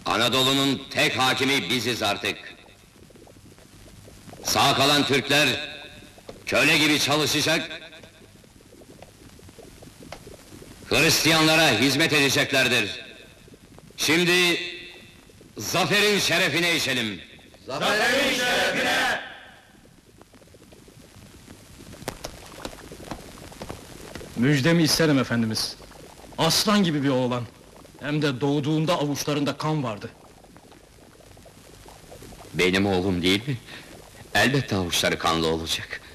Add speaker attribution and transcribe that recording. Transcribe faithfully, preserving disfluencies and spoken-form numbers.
Speaker 1: Anadolu'nun tek hakimi biziz artık. Sağ kalan Türkler köle gibi çalışacak, Hristiyanlara hizmet edeceklerdir. Şimdi zaferin şerefine içelim.
Speaker 2: Zaferin şerefine!
Speaker 3: Müjdemi isterim efendimiz. Aslan gibi bir oğlan. Hem de doğduğunda avuçlarında kan vardı.
Speaker 1: Benim oğlum değil mi? Elbette avuçları kanlı olacak.